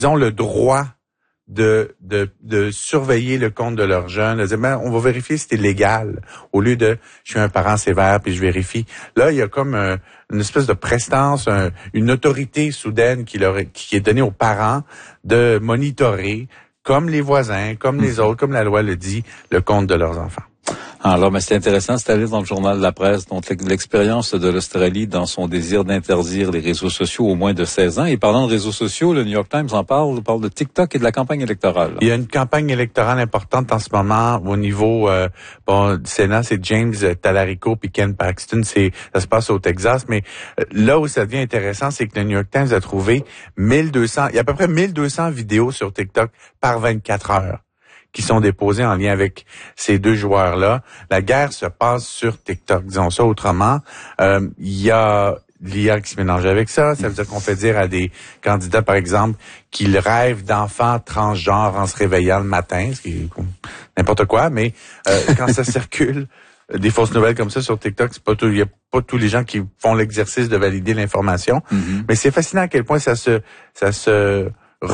ont le droit de surveiller le compte de leurs jeunes, de dire, on va vérifier si c'est légal, au lieu de, je suis un parent sévère puis je vérifie. Là, il y a comme une espèce de prestance, une autorité soudaine qui est donnée aux parents de monitorer, comme les voisins, comme les autres, comme la loi le dit, le compte de leurs enfants. Alors, mais c'est intéressant, c'est allé dans le journal de la presse, donc l'expérience de l'Australie dans son désir d'interdire les réseaux sociaux aux moins de 16 ans. Et parlant de réseaux sociaux, le New York Times parle de TikTok et de la campagne électorale. Il y a une campagne électorale importante en ce moment au niveau du Sénat, c'est James Talarico puis Ken Paxton, ça se passe au Texas, mais là où ça devient intéressant, c'est que le New York Times a trouvé il y a à peu près 1200 vidéos sur TikTok par 24 heures. Qui sont déposés en lien avec ces deux joueurs-là. La guerre se passe sur TikTok, disons ça autrement. Il y a l'IA qui se mélange avec ça. Ça veut dire qu'on fait dire à des candidats, par exemple, qu'ils rêvent d'enfants transgenres en se réveillant le matin, ce qui est n'importe quoi, mais quand ça circule, des fausses nouvelles comme ça sur TikTok, il y a pas tous les gens qui font l'exercice de valider l'information. Mais c'est fascinant à quel point ça se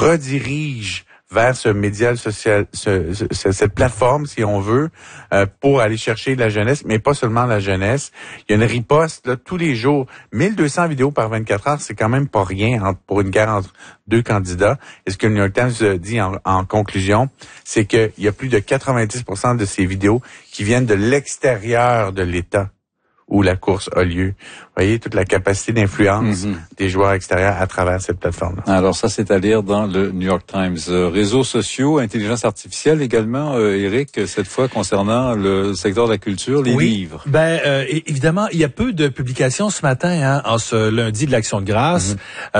redirige vers ce média social, cette plateforme, si on veut, pour aller chercher la jeunesse, mais pas seulement la jeunesse. Il y a une riposte là tous les jours. 1200 vidéos par 24 heures, c'est quand même pas rien pour une guerre entre deux candidats. Et ce que le New York Times dit en conclusion, c'est qu'il y a plus de 90% de ces vidéos qui viennent de l'extérieur de l'État où la course a lieu. Vous voyez, toute la capacité d'influence des joueurs extérieurs à travers cette plateforme-là. Alors ça, c'est à lire dans le New York Times. Réseaux sociaux, intelligence artificielle également, Éric, cette fois concernant le secteur de la culture, les livres. Évidemment, il y a peu de publications ce matin, en ce lundi de l'Action de grâce,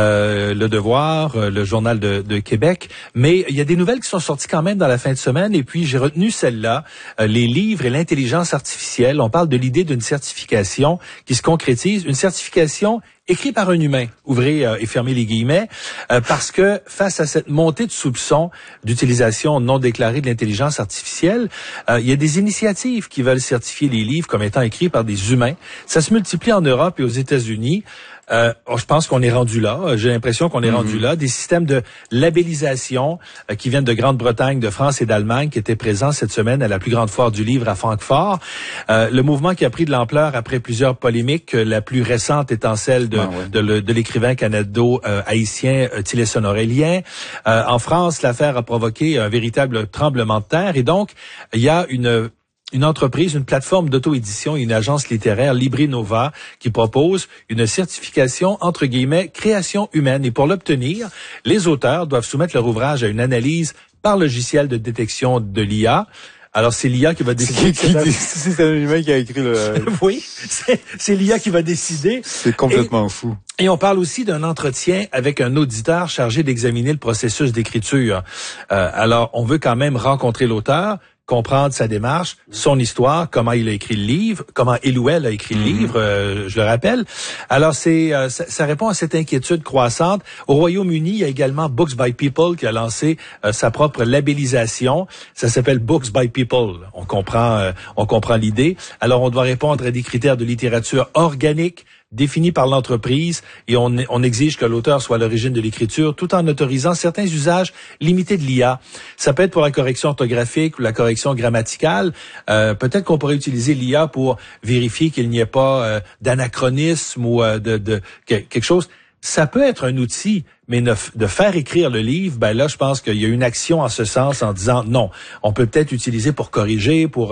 Le Devoir, le Journal de Québec, mais il y a des nouvelles qui sont sorties quand même dans la fin de semaine, et puis j'ai retenu celle-là, les livres et l'intelligence artificielle. On parle de l'idée d'une certification qui se concrétise, une certification écrite par un humain, ouvrez et fermez les guillemets, parce que face à cette montée de soupçons d'utilisation non déclarée de l'intelligence artificielle, il y a des initiatives qui veulent certifier les livres comme étant écrits par des humains. Ça se multiplie en Europe et aux États-Unis. Je pense qu'on est rendu là. J'ai l'impression qu'on est rendu là. Des systèmes de labellisation qui viennent de Grande-Bretagne, de France et d'Allemagne qui étaient présents cette semaine à la plus grande foire du livre à Francfort. Le mouvement qui a pris de l'ampleur après plusieurs polémiques, la plus récente étant celle de l'écrivain canado-haïtien Tillerson Aurélien. En France, l'affaire a provoqué un véritable tremblement de terre et donc il y a une entreprise, une plateforme d'auto-édition, une agence littéraire, LibriNova, qui propose une certification, entre guillemets, création humaine. Et pour l'obtenir, les auteurs doivent soumettre leur ouvrage à une analyse par logiciel de détection de l'IA. Alors, c'est l'IA qui va décider. C'est un humain qui a écrit le... Oui, c'est l'IA qui va décider. C'est complètement fou. Et on parle aussi d'un entretien avec un auditeur chargé d'examiner le processus d'écriture. Alors, on veut quand même rencontrer l'auteur, comprendre sa démarche, son histoire, comment il a écrit le livre, comment il ou elle a écrit le livre, je le rappelle. Alors, ça répond à cette inquiétude croissante. Au Royaume-Uni, il y a également Books by People qui a lancé sa propre labellisation. Ça s'appelle Books by People. On comprend l'idée. Alors, on doit répondre à des critères de littérature organique, défini par l'entreprise, et on exige que l'auteur soit à l'origine de l'écriture tout en autorisant certains usages limités de l'IA. Ça peut être pour la correction orthographique ou la correction grammaticale. Peut-être qu'on pourrait utiliser l'IA pour vérifier qu'il n'y ait pas d'anachronisme ou de quelque chose. Ça peut être un outil, mais de faire écrire le livre, là, je pense qu'il y a une action en ce sens en disant non, on peut peut-être utiliser pour corriger, pour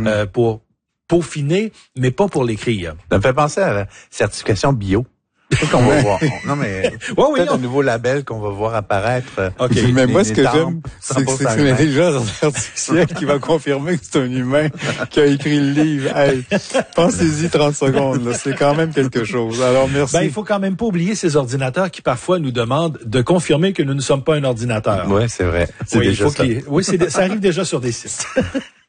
peaufiner, mais pas pour l'écrire. Ça me fait penser à la certification bio. Qu'on va voir. Non, mais peut-être un nouveau label qu'on va voir apparaître. Mais moi, ce que j'aime, c'est que c'est une intelligence artificielle qui va confirmer que c'est un humain qui a écrit le livre. Hey, pensez-y 30 secondes, là. C'est quand même quelque chose. Alors, merci. Il faut quand même pas oublier ces ordinateurs qui parfois nous demandent de confirmer que nous ne sommes pas un ordinateur. Oui, c'est vrai. Ça arrive déjà sur des sites.